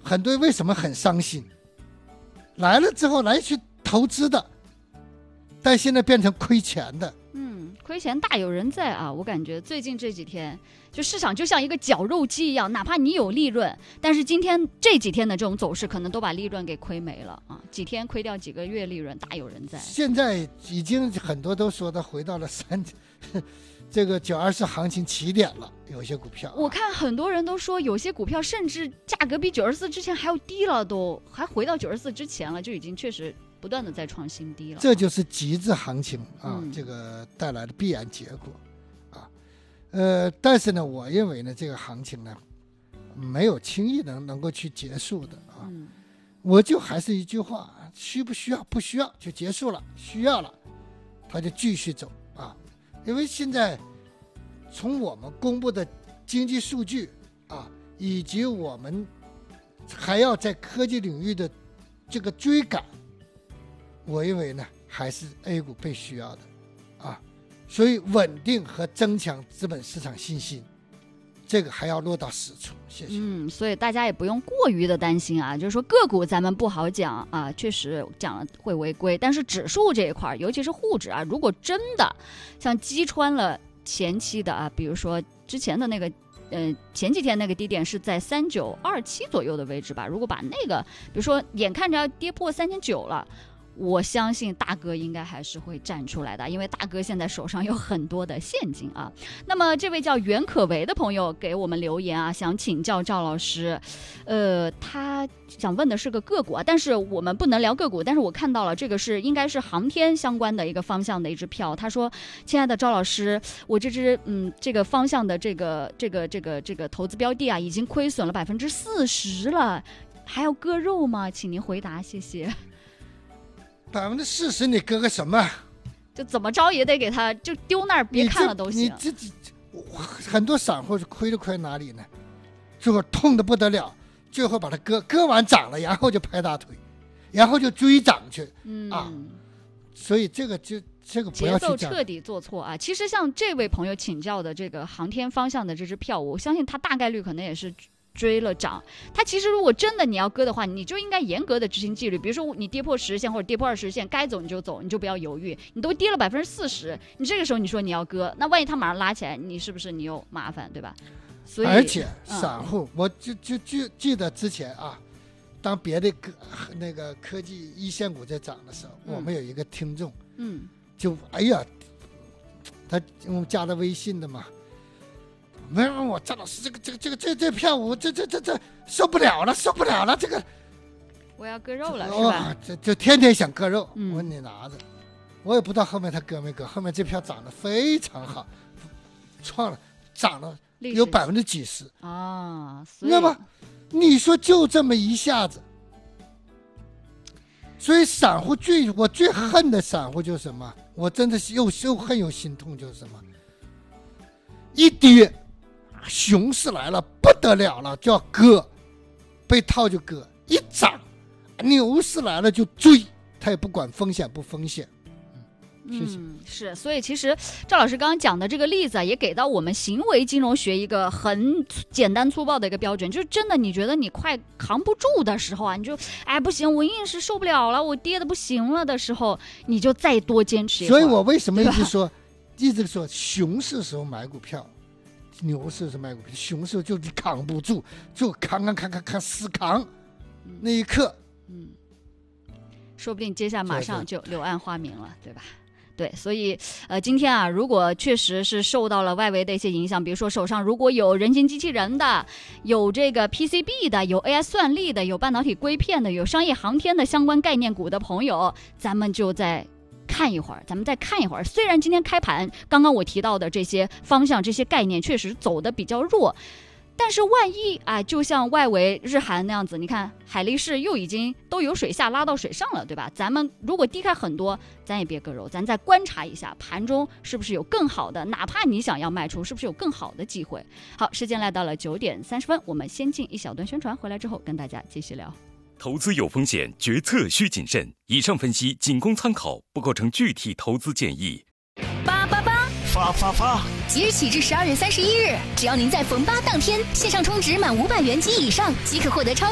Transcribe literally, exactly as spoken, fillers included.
很多为什么很伤心？来了之后来去投资的，但现在变成亏钱的。 嗯，亏钱大有人在啊！我感觉最近这几天，就市场就像一个绞肉机一样，哪怕你有利润，但是今天这几天的这种走势，可能都把利润给亏没了啊！几天亏掉几个月利润，大有人在。 现在已经很多都说的回到了三，这个九二四行情起点了，有些股票、啊。 我看很多人都说，有些股票甚至价格比九二四之前还要低了，都还回到九二四之前了，就已经确实不断的在创新低了。 这就是极致行情啊、 嗯， 这个带来的必然结果啊。呃，但是呢，我认为呢，这个行情呢，没有轻易能能够去结束的啊。 嗯， 我就还是一句话，需不需要？不需要就结束了，需要了，它就继续走啊。因为现在从我们公布的经济数据啊，以及我们还要在科技领域的这个追赶，我认为呢，还是 A 股被需要的啊。所以稳定和增强资本市场信心，这个还要落到实处。谢谢。 嗯，所以大家也不用过于的担心啊，就是说个股咱们不好讲啊，确实讲了会违规，但是指数这一块，尤其是沪指啊，如果真的像击穿了前期的啊，比如说之前的那个。呃，前几天那个低点是在三九二七左右的位置吧。如果把那个，比如说眼看着要跌破三千九了，我相信大哥应该还是会站出来的，因为大哥现在手上有很多的现金啊。那么这位叫袁可为的朋友给我们留言啊，想请教赵老师，呃，他想问的是个个股啊，但是我们不能聊个股，但是我看到了这个是应该是航天相关的一个方向的一支票。他说：“亲爱的赵老师，我这支嗯这个方向的这个这个这个这个投资标的啊，已经亏损了百分之四十了，还要割肉吗？请您回答，谢谢。” 百分之四十，你割个什么？ 就怎么着也得给他就丢那儿，别看了都行。 你这你这很多散户是亏就亏哪里呢？最后痛得不得了，最后把它割割完涨了，然后就拍大腿，然后就追涨去、嗯、啊！所以这个就这个不要去节奏彻底做错啊！其实像这位朋友请教的这个航天方向的这支票，我相信他大概率可能也是。追了涨，它其实如果真的你要割的话，你就应该严格的执行纪律。比如说你跌破十线或者跌破二十线，该走你就走，你就不要犹豫。你都跌了百分之四十，你这个时候你说你要割，那万一它马上拉起来，你是不是你又麻烦，对吧？所以而且散户，嗯、我就就就记得之前啊，当别的科那个科技一线股在涨的时候，嗯、我们有一个听众，嗯，就哎呀，他用加了微信的嘛。没有我赵老师，这个这个这个这这票我这这这这受不了了，受不了了，这个我要割肉了，是吧？ 这就天天想割肉， 嗯、 我说你拿着，我也不知道后面他割没割，后面这票涨得非常好，创了涨了有百分之几十啊！ 那么你说就这么一下子，所以散户最我最恨的散户就是什么？我真的是又又恨又心痛，就是什么？一跌。熊市来了不得了了，就要割，被套就割；一涨，牛市来了就追，他也不管风险不风险。嗯，谢谢。 嗯，是，所以其实赵老师刚刚讲的这个例子啊，也给到我们行为金融学一个很简单粗暴的一个标准，就是真的你觉得你快扛不住的时候啊，你就哎不行，我硬是受不了了，我跌的不行了的时候，你就再多坚持一会儿。 所以我为什么一直说，一直说熊市的时候买股票。牛市是卖股票，熊市就扛不住，就扛扛扛扛扛死扛，嗯、那一刻， 嗯，说不定接下来马上就柳暗花明了，对吧？对，所以呃，今天啊，如果确实是受到了外围的一些影响，比如说手上如果有人形机器人的，有这个 P C B 的，有 A I 算力的，有半导体硅片的，有商业航天的相关概念股的朋友，咱们就在。看一会儿，咱们再看一会儿。虽然今天开盘，刚刚我提到的这些方向、这些概念确实走得比较弱，但是万一啊，就像外围日韩那样子，你看海力士又已经都由水下拉到水上了，对吧？咱们如果低开很多，咱也别割肉，咱再观察一下盘中是不是有更好的，哪怕你想要卖出，是不是有更好的机会？好，时间来到了九点三十分，我们先进一小段宣传，回来之后跟大家继续聊。 投资有风险，决策需谨慎。以上分析仅供参考，不构成具体投资建议。 八八八， 发发发！ 即日起至十二月三十一日，只要您在逢八当天线上充值满五百元及以上，即可获得超。